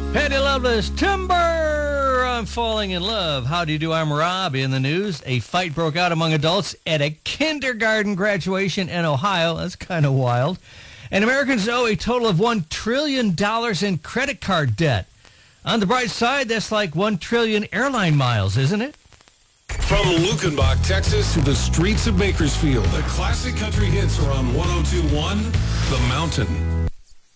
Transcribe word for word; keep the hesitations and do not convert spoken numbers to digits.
Patty Loveless, Timber, I'm falling in love. How do you do? I'm Rob. In the news, a fight broke out among adults at a kindergarten graduation in Ohio. That's kind of wild. And Americans owe a total of one trillion dollars in credit card debt. On the bright side, that's like one trillion airline miles, isn't it? From Lukenbach, Texas, to the streets of Bakersfield, the classic country hits are on one oh two point one The Mountain.